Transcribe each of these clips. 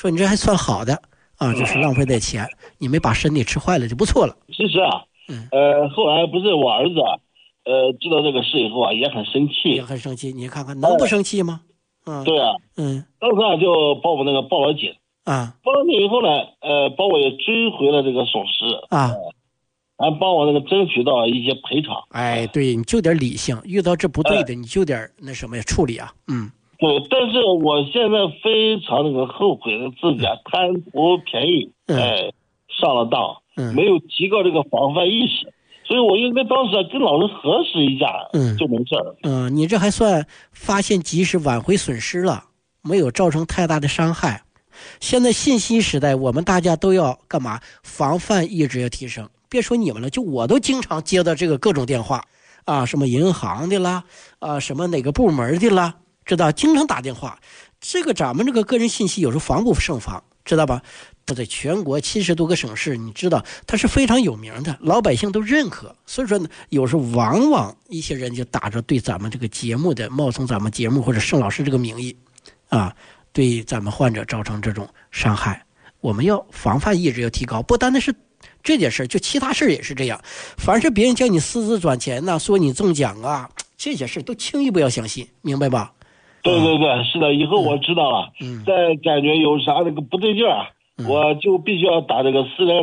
说你这还算好的啊，就是浪费点钱，你没把身体吃坏了就不错了。 其实啊，后来不是我儿子知道这个事以后啊，也很生气， 也很生气。你看看能不生气吗？ 对啊，当时啊就把我那个报了警啊， 报了警以后呢，把我也追回了这个损失啊， 还帮我那个争取到一些赔偿。 哎，对，你就点理性，遇到这不对的，你就点那什么呀处理啊。 对，但是我现在非常那个后悔的自己啊，贪图便宜，上了当，没有提高这个防范意识。所以我应该当时跟老师核实一下，就没事了。 你这还算发现及时，挽回损失了，没有造成太大的伤害。现在信息时代，我们大家都要干嘛？防范意识要提升。别说你们了，就我都经常接到这个各种电话啊，什么银行的啦，什么哪个部门的啦，知道？经常打电话。这个咱们这个个人信息有时候防不胜防，知道吧？在全国70多个省市，你知道它是非常有名的，老百姓都认可。所以说呢，有时候往往一些人就打着对咱们这个节目的冒充咱们节目或者盛老师这个名义啊，对咱们患者造成这种伤害。我们要防范意识要提高，不单单是这件事，就其他事也是这样。凡是别人叫你私自转钱呐，说你中奖啊，这些事都轻易不要相信，明白吧？ 对对对，是的，以后我知道了。再感觉有啥那个不对劲啊，我就必须要打这个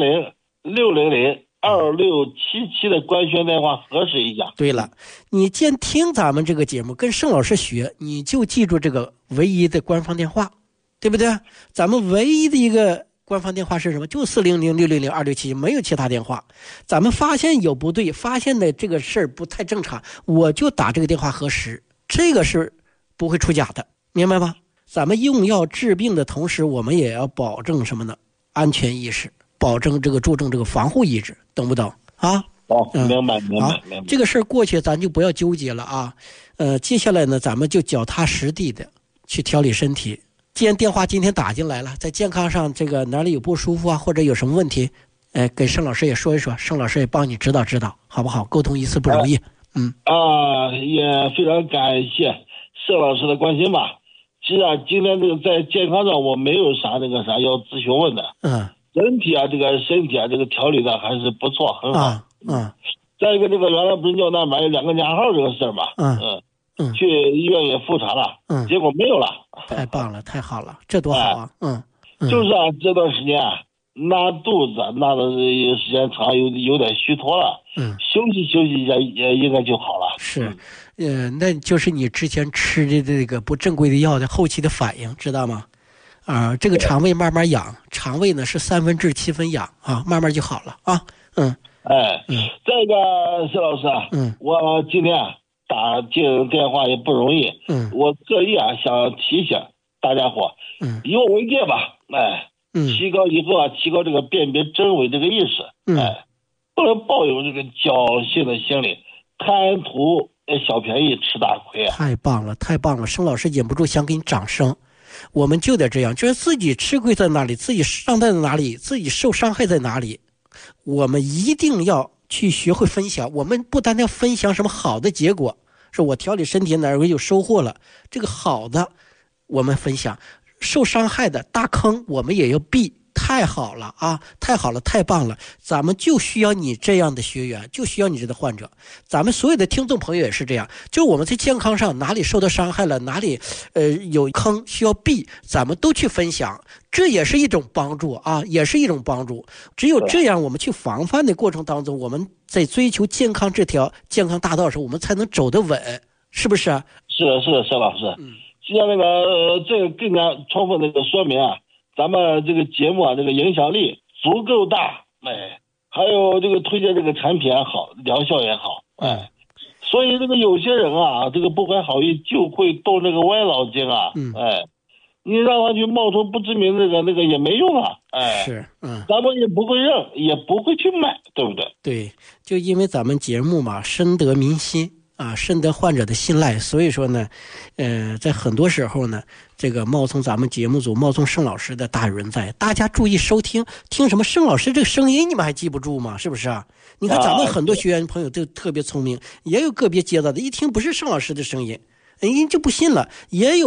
400-600-2677的官宣电话核实一下。 对了，你既然听咱们这个节目跟盛老师学，你就记住这个唯一的官方电话，对不对？咱们唯一的一个官方电话是什么？就400-600-2677，没有其他电话。咱们发现有不对，发现的这个事儿不太正常，我就打这个电话核实，这个是不会出假的，明白吗？咱们用药治病的同时，我们也要保证什么呢？安全意识，保证这个注重这个防护意识，懂不懂啊？ 明白。 这个事儿过去咱就不要纠结了啊。接下来呢，咱们就脚踏实地的去调理身体。既然电话今天打进来了，在健康上这个哪里有不舒服啊，或者有什么问题，跟盛老师也说一说，盛老师也帮你指导指导，好不好？沟通一次不容易。 也非常感谢盛老师的关心吧。其实今天这个在健康上我没有啥要咨询问的。身体这个调理的还是不错，很好。再一个这个原来不是尿蛋白有2个娘号这个事儿嘛，去医院也复查了，结果没有了。 太棒了，太好了，这多好啊！ 就是这段时间拉肚子拉的时间长，有点虚脱了，休息一下也应该就好了。 是，那就是你之前吃的这个不正规的药的后期的反应，知道吗？这个肠胃慢慢养，肠胃呢是7分7分养啊，慢慢就好了啊。 这个施老师我今天打进电话也不容易，我特意想提醒大家伙，以我为戒吧，提高以后提高这个辨别真伪这个意识，不能抱有这个侥幸的心理，贪图小便宜吃大亏啊！ 太棒了，太棒了！盛老师忍不住想给你掌声。我们就得这样，就是自己吃亏在哪里，自己伤害在哪里，自己受伤害在哪里，我们一定要去学会分享。我们不单单分享什么好的结果，说我调理身体哪儿有收获了，这个好的我们分享，受伤害的大坑我们也要避。太好了啊，太好了，太棒了！咱们就需要你这样的学员，就需要你这样的患者。咱们所有的听众朋友也是这样，就我们在健康上哪里受到伤害了，哪里有坑需要避，咱们都去分享，这也是一种帮助啊，也是一种帮助。只有这样，我们去防范的过程当中，我们在追求健康这条健康大道上，我们才能走得稳，是不是？ 是的，沈老师。就像这个更加充分的说明咱们这个节目这个影响力足够大，还有这个推荐这个产品也好，疗效也好，所以这个有些人这个不怀好意就会动这个歪脑筋你让他去冒充不知名那个也没用是， 咱们也不会认，也不会去买，对不对？ 对，就因为咱们节目嘛，深得民心深得患者的信赖，所以说呢，在很多时候呢，这个冒充咱们节目组冒充盛老师的大有人在，大家注意收听，听什么盛老师这个声音，你们还记不住吗？是不是你看咱们很多学员朋友都特别聪明，也有个别接到的，一听不是盛老师的声音，人就不信了，也有。